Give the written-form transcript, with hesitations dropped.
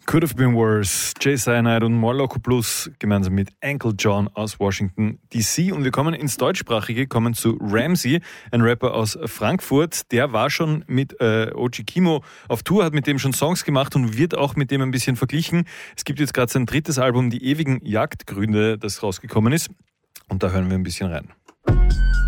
Could Have Been Worse, Jay Cyanide und More Loco Plus gemeinsam mit Uncle John aus Washington DC. Und wir kommen ins Deutschsprachige, kommen zu Ramsey, ein Rapper aus Frankfurt. Der war schon mit OG Kimo auf Tour, hat mit dem schon Songs gemacht und wird auch mit dem ein bisschen verglichen. Es gibt jetzt gerade sein drittes Album, Die ewigen Jagdgründe, das rausgekommen ist. Und da hören wir ein bisschen rein.